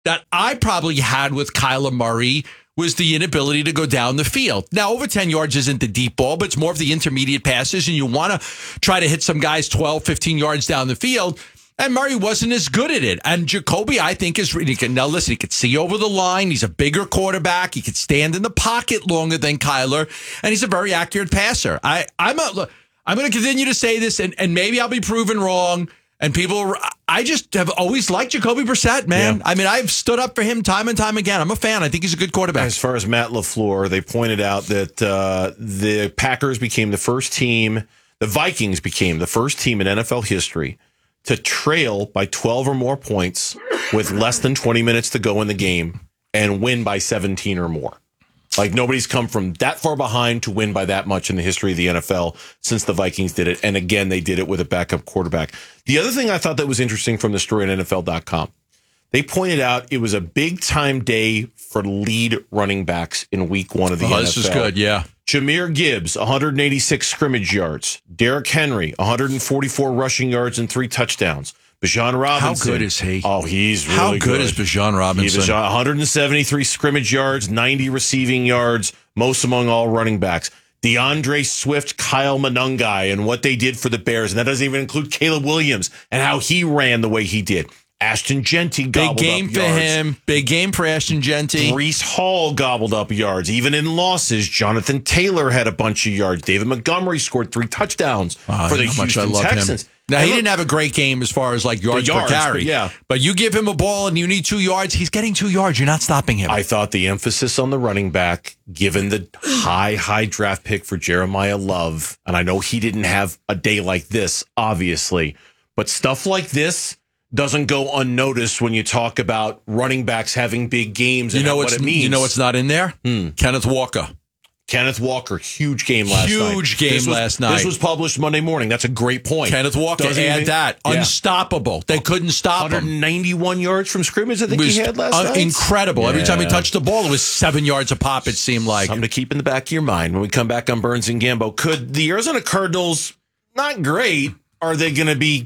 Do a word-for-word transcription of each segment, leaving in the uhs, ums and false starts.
that I probably had with Kyler Murray was the inability to go down the field. Now, over ten yards isn't the deep ball, but it's more of the intermediate passes, and you want to try to hit some guys twelve, fifteen yards down the field. And Murray wasn't as good at it. And Jacoby, I think, is really good. Now, listen, he could see over the line. He's a bigger quarterback. He could stand in the pocket longer than Kyler. And he's a very accurate passer. I, I'm a, look, I'm going to continue to say this, and, and maybe I'll be proven wrong. And people, I just have always liked Jacoby Brissett, man. Yeah. I mean, I've stood up for him time and time again. I'm a fan. I think he's a good quarterback. As far as Matt LaFleur, they pointed out that uh, the Packers became the first team, the Vikings became the first team in N F L history to trail by twelve or more points with less than twenty minutes to go in the game and win by seventeen or more. Like, nobody's come from that far behind to win by that much in the history of the N F L since the Vikings did it. And again, they did it with a backup quarterback. The other thing I thought that was interesting from the story on N F L dot com, they pointed out it was a big-time day for lead running backs in week one of the oh, N F L. This is good, yeah. Jahmyr Gibbs, one hundred eighty-six scrimmage yards. Derrick Henry, one hundred forty-four rushing yards and three touchdowns. Bijan Robinson. How good is he? Oh, he's really How good. How good is Bijan Robinson? Bijan, one hundred seventy-three scrimmage yards, ninety receiving yards, most among all running backs. DeAndre Swift, Kyle Monangai, and what they did for the Bears. And that doesn't even include Caleb Williams and how he ran the way he did. Ashton Genty gobbled Big game up for yards. him. Big game for Ashton Genty. Breece Hall gobbled up yards. Even in losses, Jonathan Taylor had a bunch of yards. David Montgomery scored three touchdowns oh, for the how much Houston I love Texans. Him. Now, and he look, didn't have a great game as far as like yards, yards per carry. But yeah. But you give him a ball and you need two yards, he's getting two yards. You're not stopping him. I thought the emphasis on the running back, given the high, high draft pick for Jeremiah Love, and I know he didn't have a day like this, obviously, but stuff like this doesn't go unnoticed when you talk about running backs having big games and you know what it means. You know what's not in there? Hmm. Kenneth Walker. Kenneth Walker, huge game last huge night. Huge game this was, last night. This was published Monday morning. That's a great point. Kenneth Walker, Doesn't add even, that. Yeah. Unstoppable. They couldn't stop one hundred ninety-one him. Yards from scrimmage, I think he had last uh, night. Incredible. Yeah. Every time he touched the ball, it was seven yards a pop, it seemed like. Something to keep in the back of your mind when we come back on Burns and Gambo. Could the Arizona Cardinals, not great, are they going to be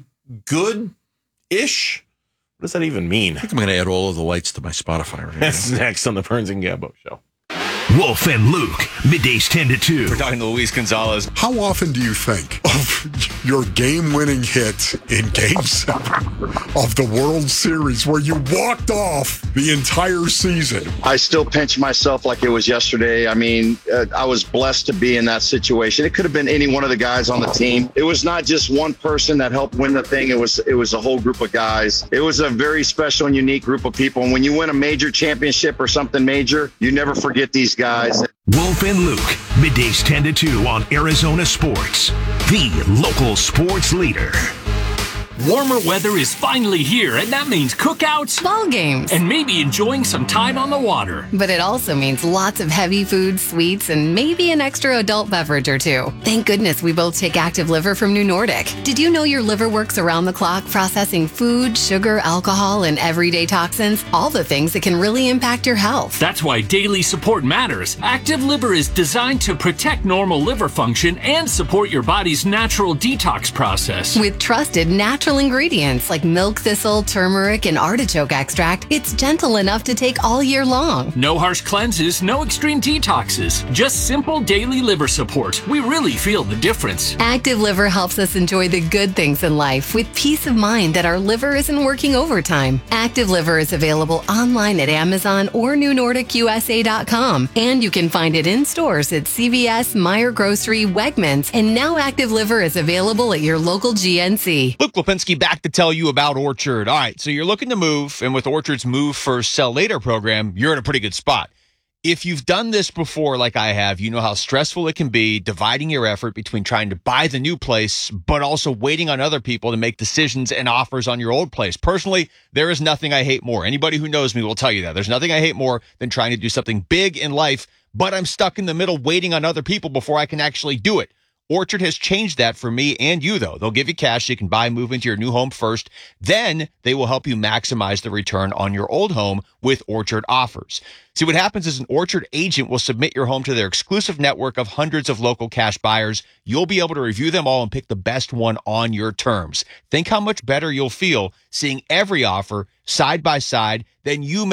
good-ish? What does that even mean? I think I'm going to add all of the lights to my Spotify right now. That's next on the Burns and Gambo show. Wolf and Luke, middays ten to two. We're talking to Luis Gonzalez. How often do you think of your game-winning hit in Game seven of the World Series where you walked off the entire season? I still pinch myself like it was yesterday. I mean, uh, I was blessed to be in that situation. It could have been any one of the guys on the team. It was not just one person that helped win the thing. It was, it was a whole group of guys. It was a very special and unique group of people. And when you win a major championship or something major, you never forget these guys. Wolf and Luke, middays ten to two on Arizona Sports, the local sports leader. Warmer weather is finally here, and that means cookouts, ball games, and maybe enjoying some time on the water. But it also means lots of heavy food, sweets, and maybe an extra adult beverage or two. Thank goodness we both take Active Liver from New Nordic. Did you know your liver works around the clock processing food, sugar, alcohol, and everyday toxins? All the things that can really impact your health. That's why daily support matters. Active Liver is designed to protect normal liver function and support your body's natural detox process. With trusted natural ingredients like milk thistle, turmeric, and artichoke extract, it's gentle enough to take all year long. No harsh cleanses, no extreme detoxes, just simple daily liver support. We really feel the difference. Active Liver helps us enjoy the good things in life with peace of mind that our liver isn't working overtime. Active Liver is available online at Amazon or new nordic u s a dot com, and you can find it in stores at C V S, Meijer Grocery, Wegmans, and now Active Liver is available at your local G N C. Luke Lipinski back to tell you about Orchard. All right, so you're looking to move, and with Orchard's Move First, Sell Later program, you're in a pretty good spot. If you've done this before like I have, you know how stressful it can be dividing your effort between trying to buy the new place, but also waiting on other people to make decisions and offers on your old place. Personally, there is nothing I hate more. Anybody who knows me will tell you that. There's nothing I hate more than trying to do something big in life, but I'm stuck in the middle waiting on other people before I can actually do it. Orchard has changed that for me and you, though. They'll give you cash so you can buy and move into your new home first. Then they will help you maximize the return on your old home with Orchard offers. See, what happens is an Orchard agent will submit your home to their exclusive network of hundreds of local cash buyers. You'll be able to review them all and pick the best one on your terms. Think how much better you'll feel seeing every offer side by side than you